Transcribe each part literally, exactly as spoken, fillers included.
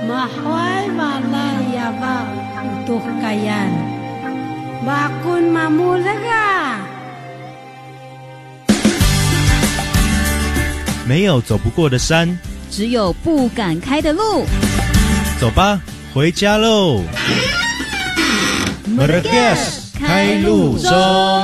Mahway balay yaba utuh kayan. Bakun mamulaga。 没有走不过的山， 只有不敢开的路。 走吧，回家喽。Meragas 开路中。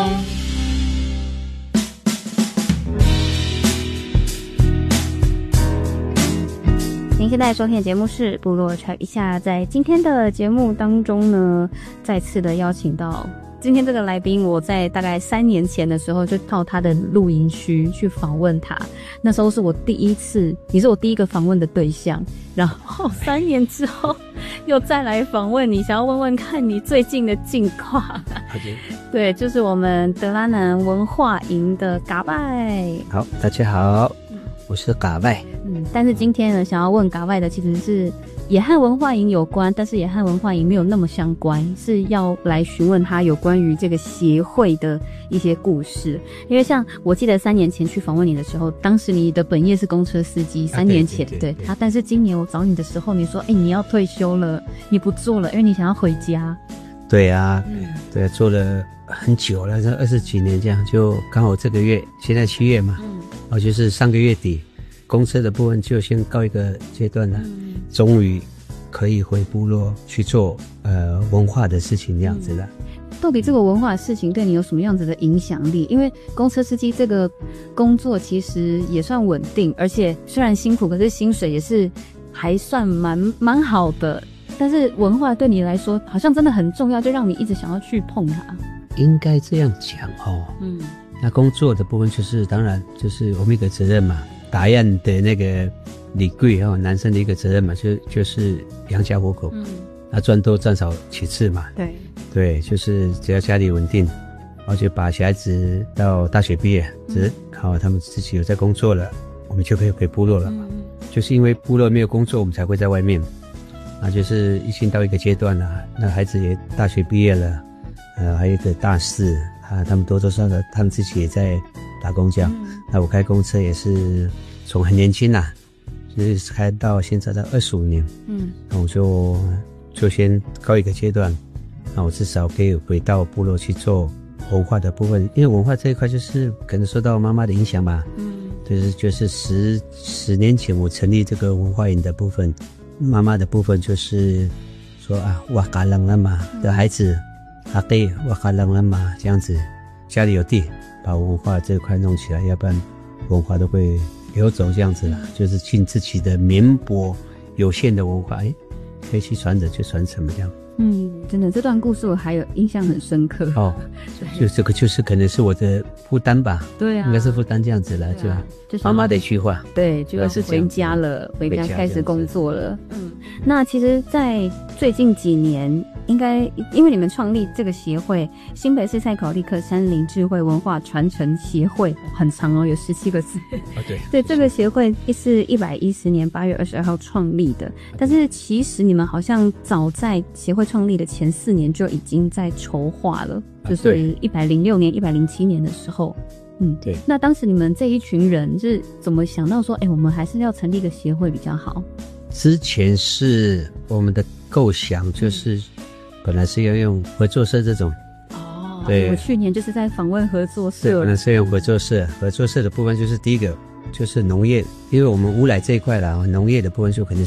您现在收听的节目是部落传一下，在今天的节目当中呢，再次的邀请到今天这个来宾，我在大概三年前的时候就到他的露营区去访问他，那时候是我第一次，你是我第一个访问的对象，然后三年之后又再来访问你，想要问问看你最近的近况。 Okay. 对，就是我们德拉南文化营的嘎拜。 好，大家好，我是嘎拜。 嗯，但是今天呢，想要问嘎拜的其实是也和文化营有关，但是也和文化营没有那么相关，是要来询问他有关于这个协会的一些故事。因为像我记得三年前去访问你的时候，当时你的本业是公车司机，三年前、啊、对, 对, 对, 对啊，但是今年我找你的时候，你说哎、欸、你要退休了，你不做了，因为你想要回家。 对啊， 嗯， 对，做了很久了，二十几年这样，就刚好这个月，现在七月嘛，嗯，然后就是上个月底。公车的部分就先告一个阶段了，嗯，终于可以回部落去做呃文化的事情这样子了。 嗯，到底这个文化的事情对你有什么样子的影响力？因为公车司机这个工作其实也算稳定，而且虽然辛苦，可是薪水也是还算蛮蛮好的。但是文化对你来说好像真的很重要，就让你一直想要去碰它。 应该这样讲哦。嗯，那工作的部分就是当然就是我们一个责任嘛。答案的那个礼贵哦，男生的一个责任嘛，就就是养家活口，嗯，那赚多赚少其次嘛， 对对，就是只要家里稳定，然后就把小孩子到大学毕业，只好他们自己有在工作了，我们就可以回部落了嘛。嗯，就是因为部落没有工作，我们才会在外面，那就是已经到一个阶段了，那孩子也大学毕业了，呃，还有一个大四啊，他们多多少少他们自己也在打工这样。嗯，那我开公车也是从很年轻啦，就是开到现在的二十五年。嗯，那我就就先告一个阶段，那我至少可以回到部落去做文化的部分，因为文化这一块就是可能受到妈妈的影响吧。嗯，就是就是十十年前我成立这个文化营的部分，妈妈的部分就是说啊，哇嘎啷了嘛的孩子，阿对哇嘎啷了嘛这样子，家里有地。把文化这一块弄起来，要不然文化都会流走这样子啦。就是尽自己的绵薄有限的文化，哎，可以去传承就传承嘛这样。嗯， 真的这段故事我还有印象很深刻哦。 就这个就是可能是我的负担吧。 对啊， 应该是负担这样子了，对啊，就妈妈的一句话。 对，就要回家了，回家开始工作了。嗯，那其实，在最近几年。应该因为你们创立这个协会新北市塞考利克山林智慧文化传承协会，很长哦，有十七个字。 哦，对对，这个协会是一百一十年八月二十二号创立的，但是其实你们好像早在协会创立的前四年就已经在筹划了，就是一百零六年一百零七年的时候。嗯，对。那当时你们这一群人是怎么想到说，哎，我们还是要成立一个协会比较好？ 之前是我们的构想就是本来是要用合作社这种哦，对，我去年就是在访问合作社， 对，本来是用合作社。合作社的部分就是第一个就是农业，因为我们乌来这一块啦，农业的部分就肯定